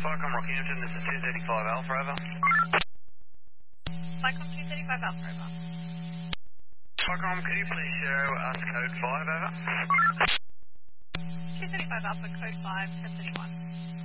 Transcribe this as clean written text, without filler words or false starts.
Falcon Rockhampton, this is 235 Alpha, over. Falcon 235 Alpha, over. Falcon, could you please show us code 5, over? 235 Alpha, code 5, 1031.